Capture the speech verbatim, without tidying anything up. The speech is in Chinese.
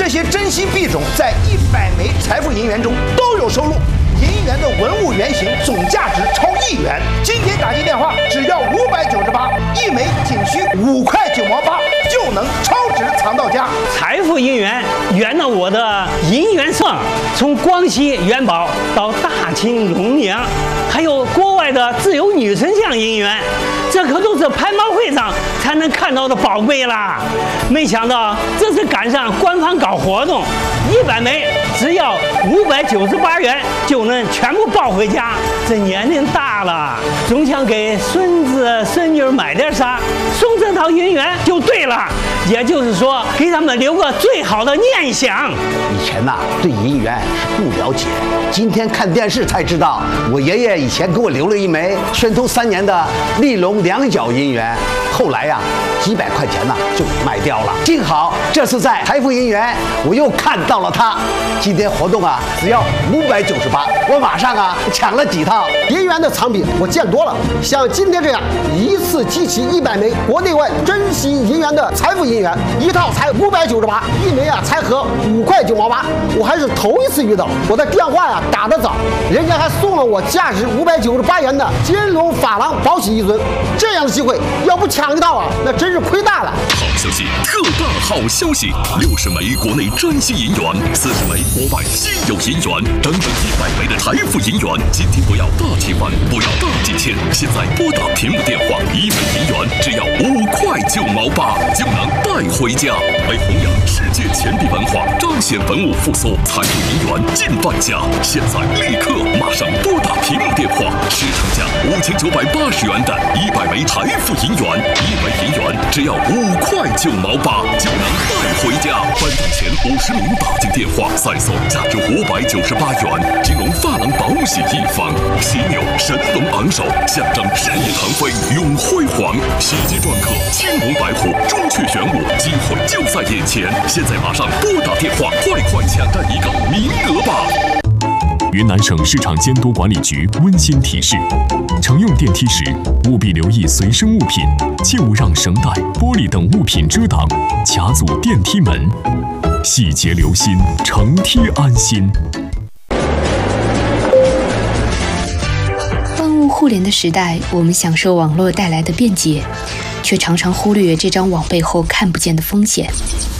这些珍稀币种在一百枚财富银元中都有收录。银元的文物原型总价值超亿元，今天打进电话只要五百九十八，一枚仅需五块九毛八，就能超值藏到家。 财富银元圆了我的银元盛，从广西元宝到大清龙娘，还有国外的自由女神像银元，这可都是拍卖会上才能看到的宝贝啦！没想到这次赶上官方搞活动，一百枚只要五百九十八元就能全部抱回家。这年龄大了，总想给孙子孙女买点啥，送这套银元就对了。也就是说，给他们留个最好的念想。 以前呐、啊，对银元是不了解，今天看电视才知道，我爷爷以前给我留了一枚宣统三年的利隆两角银元，后来呀、啊，几百块钱呢就卖掉了。幸好这次在财富银元，我又看到了它。今天活动啊，只要五百九十八，我马上啊抢了几套银元的藏品，我见多了，像今天这样一次集齐一百枚国内外珍稀银元的财富银元，一套才五百九十八，一枚啊才合五块九毛八，我还是头一次遇到。我的电话呀、啊、打得早，人家还送了我价值五百九十八元的金龙珐琅宝玺一尊，这样的机会要不抢一套啊，那真是亏大了。 好消息，特大好消息！六十枚国内珍稀银元，四十枚国外稀有银元，整整一百枚的财富银元。今天不要大提款，不要大几千，现在拨打屏幕电话，一枚银元只要五块九毛八，就能带回家。为弘扬世界钱币文化，彰显文物复苏，财富银元进半价。现在立刻马上拨打屏幕电话，市场价五千九百八十元的一百枚财富银元，一枚银元只要五块九毛八，就能带回家。颁奖前五十名打进电话，再送价值五百九十八元金龙珐琅宝玺一方，犀牛神龙昂首，象征日夜腾飞永辉煌。喜极篆刻青龙白虎，朱雀玄武，机会就在眼前。现在马上拨打电话，快快抢占一个名额吧！ 云南省市场监督管理局温馨提示：乘用电梯时，务必留意随身物品，切勿让绳带、玻璃等物品遮挡、卡阻电梯门。细节留心，乘梯安心。 万物互联的时代，我们享受网络带来的便捷，却常常忽略这张网背后看不见的风险。